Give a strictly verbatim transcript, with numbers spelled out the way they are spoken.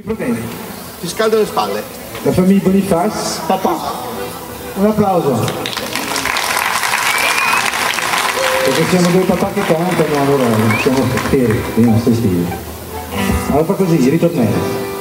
problemi? Ti scaldo le spalle. La famiglia Boniface, papà. Un applauso. Perché siamo due papà che cantano, allora siamo fieri dei nostri stili. Allora fa così, ritornello.